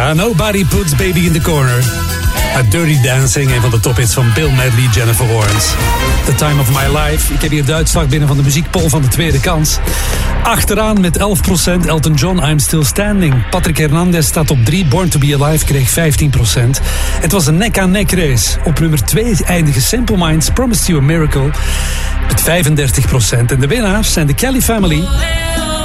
Ja, Nobody Puts Baby in the Corner. Uit Dirty Dancing, een van de tophits van Bill Medley, Jennifer Warnes. The Time of My Life. Ik heb hier de uitslag binnen van de muziekpoll van de tweede kans. Achteraan met 11% Elton John, I'm Still Standing. Patrick Hernandez staat op 3, Born to Be Alive kreeg 15%. Het was een nek-aan-nek race. Op nummer 2 eindigen Simple Minds, Promised You a Miracle met 35%. En de winnaars zijn de Kelly Family